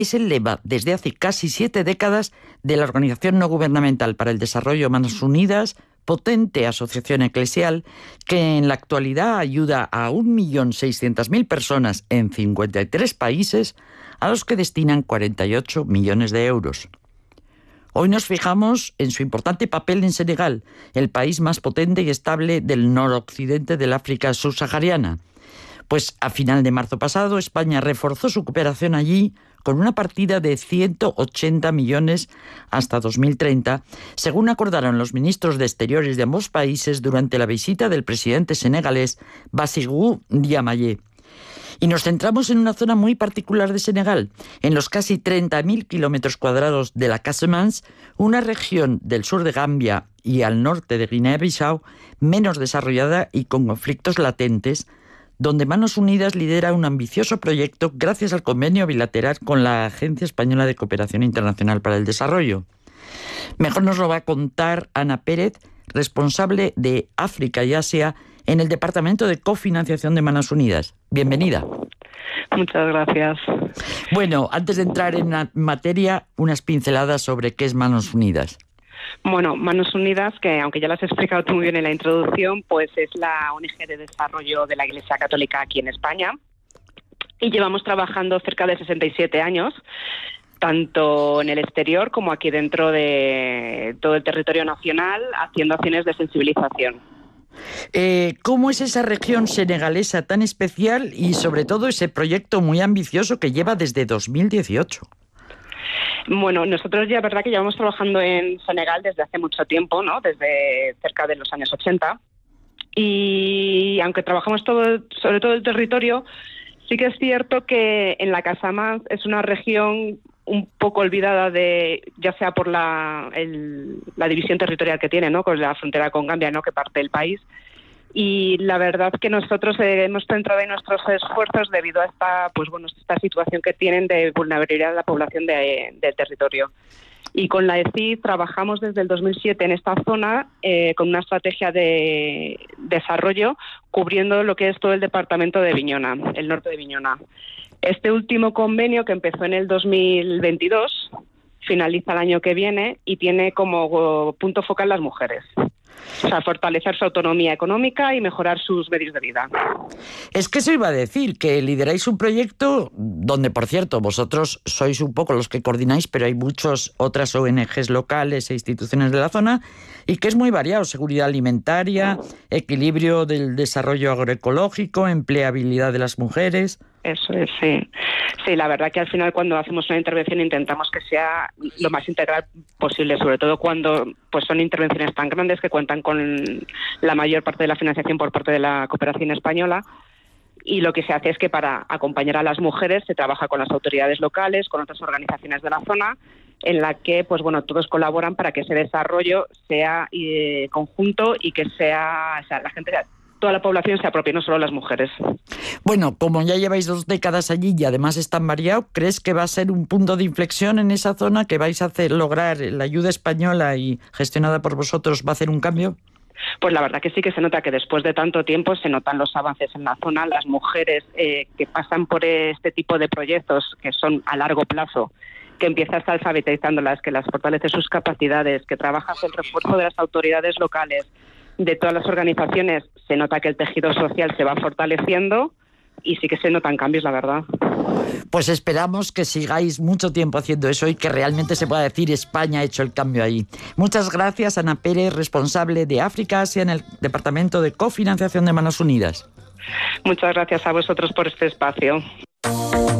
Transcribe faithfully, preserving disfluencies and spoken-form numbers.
Es el lema desde hace casi siete décadas de la Organización No Gubernamental para el Desarrollo Manos Unidas, potente asociación eclesial que en la actualidad ayuda a un millón seiscientas mil personas en cincuenta y tres países, a los que destinan cuarenta y ocho millones de euros. Hoy nos fijamos en su importante papel en Senegal, el país más potente y estable del noroccidente del África subsahariana. Pues a final de marzo pasado, España reforzó su cooperación allí con una partida de ciento ochenta millones hasta dos mil treinta, según acordaron los ministros de Exteriores de ambos países durante la visita del presidente senegalés Bassirou Diomaye. Y nos centramos en una zona muy particular de Senegal, en los casi treinta mil kilómetros cuadrados de la Casamance, una región del sur de Gambia y al norte de Guinea-Bissau menos desarrollada y con conflictos latentes, donde Manos Unidas lidera un ambicioso proyecto gracias al convenio bilateral con la Agencia Española de Cooperación Internacional para el Desarrollo. Mejor nos lo va a contar Ana Pérez, responsable de África y Asia en el Departamento de Cofinanciación de Manos Unidas. Bienvenida. Muchas gracias. Bueno, antes de entrar en la materia, unas pinceladas sobre qué es Manos Unidas. Bueno, Manos Unidas, que aunque ya lo has explicado tú muy bien en la introducción, pues es la O N Ge de desarrollo de la Iglesia Católica aquí en España. Y llevamos trabajando cerca de sesenta y siete años, tanto en el exterior como aquí dentro de todo el territorio nacional, haciendo acciones de sensibilización. Eh, ¿Cómo es esa región senegalesa tan especial y sobre todo ese proyecto muy ambicioso que lleva desde dos mil dieciocho? Bueno, nosotros ya, verdad que llevamos trabajando en Senegal desde hace mucho tiempo, ¿no? Desde cerca de los años ochenta. Y aunque trabajamos todo, sobre todo el territorio, sí que es cierto que en la Casamance es una región un poco olvidada, de ya sea por la, el, la división territorial que tiene, ¿no? Con la frontera con Gambia, ¿no? Que parte del país. Y la verdad que nosotros eh, hemos centrado en nuestros esfuerzos debido a esta, pues bueno, esta situación que tienen de vulnerabilidad de la población de, del territorio. Y con la E C I trabajamos desde el dos mil siete en esta zona eh, con una estrategia de desarrollo cubriendo lo que es todo el departamento de Bignona, el norte de Bignona. Este último convenio, que empezó en el dos mil veintidós, finaliza el año que viene y tiene como punto focal las mujeres. O sea, fortalecer su autonomía económica y mejorar sus medios de vida. Es que eso iba a decir, que lideráis un proyecto donde, por cierto, vosotros sois un poco los que coordináis, pero hay muchas otras O N Ges locales e instituciones de la zona, y que es muy variado: seguridad alimentaria, equilibrio del desarrollo agroecológico, empleabilidad de las mujeres. Eso es, sí. Sí, la verdad que al final cuando hacemos una intervención intentamos que sea lo más integral posible, sobre todo cuando pues son intervenciones tan grandes que cuentan con la mayor parte de la financiación por parte de la cooperación española. Y lo que se hace es que para acompañar a las mujeres se trabaja con las autoridades locales, con otras organizaciones de la zona, en la que pues bueno todos colaboran para que ese desarrollo sea eh, conjunto y que sea, o sea la gente, toda la población se apropie, no solo las mujeres. Bueno, como ya lleváis dos décadas allí y además es tan variado, ¿crees que va a ser un punto de inflexión en esa zona, que vais a hacer lograr la ayuda española y gestionada por vosotros va a hacer un cambio? Pues la verdad que sí que se nota que después de tanto tiempo se notan los avances en la zona. Las mujeres eh, que pasan por este tipo de proyectos que son a largo plazo, que empiezas alfabetizándolas, que las fortalece sus capacidades, que trabajas el refuerzo de las autoridades locales, de todas las organizaciones, se nota que el tejido social se va fortaleciendo y sí que se notan cambios, la verdad. Pues esperamos que sigáis mucho tiempo haciendo eso y que realmente se pueda decir España ha hecho el cambio ahí. Muchas gracias, Ana Pérez, responsable de África Asia en el Departamento de Cofinanciación de Manos Unidas. Muchas gracias a vosotros por este espacio.